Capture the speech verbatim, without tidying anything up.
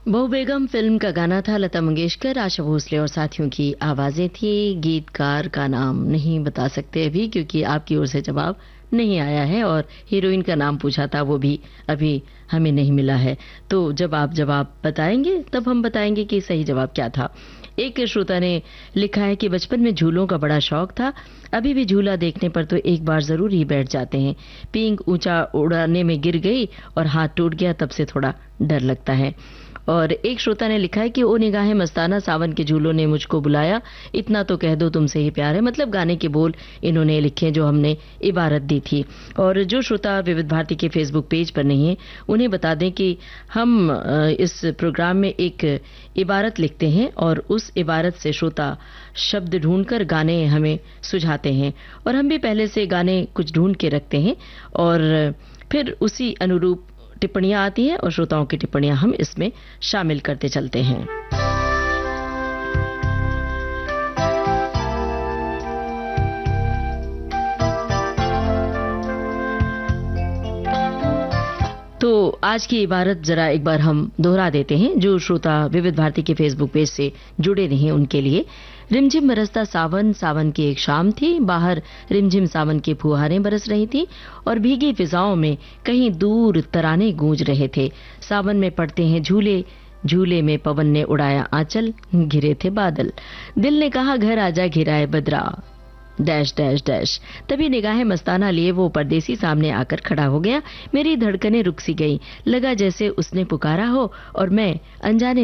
बहू बेगम फिल्म का गाना था। लता मंगेशकर, आशा भोसले और साथियों की आवाजें थी। गीतकार का नाम नहीं बता सकते अभी, क्योंकि आपकी ओर से जवाब नहीं आया है और हीरोइन का नाम पूछा था, वो भी अभी हमें नहीं मिला है। तो जब आप जवाब बताएंगे तब हम बताएंगे कि सही जवाब क्या था। एक श्रोता ने लिखा है कि बचपन में झूलों का बड़ा शौक था, अभी भी झूला देखने पर तो एक बार जरूर ही बैठ जाते हैं। पींग ऊंचा उड़ाने में गिर गई और हाथ टूट गया, तब से थोड़ा डर लगता है। और एक श्रोता ने लिखा है कि ओ निगाहे मस्ताना, सावन के झूलों ने मुझको बुलाया, इतना तो कह दो तुमसे ही प्यार है। मतलब गाने के बोल इन्होंने लिखे जो हमने इबारत दी थी। और जो श्रोता विविध भारती के फेसबुक पेज पर नहीं है, उन्हें बता दें कि हम इस प्रोग्राम में एक इबारत लिखते हैं और उस इबारत से श्रोता शब्द ढूंढकर गाने हमें सुझाते हैं, और हम भी पहले से गाने कुछ ढूंढ के रखते हैं और फिर उसी अनुरूप टिप्पणियां आती हैं और श्रोताओं की टिप्पणियां हम इसमें शामिल करते चलते हैं। तो आज की इबारत जरा एक बार हम दोहरा देते हैं, जो श्रोता विविध भारती के फेसबुक पेज से जुड़े नहीं उनके लिए। रिमझिम बरसता सावन, सावन की एक शाम थी, बाहर रिमझिम सावन की फुहारें बरस रही थी और भीगी फिजाओं में कहीं दूर तराने गूंज रहे थे। सावन में पड़ते हैं झूले, झूले में पवन ने उड़ाया आंचल, घिरे थे बादल। दिल ने कहा घर आजा घिराए बदरा, डैश डैश डैश। तभी निगाहें मस्ताना लिए वो परदेसी सामने आकर खड़ा हो गया। मेरी धड़कनें रुक सी गई, लगा जैसे उसने पुकारा हो और मैं अनजाने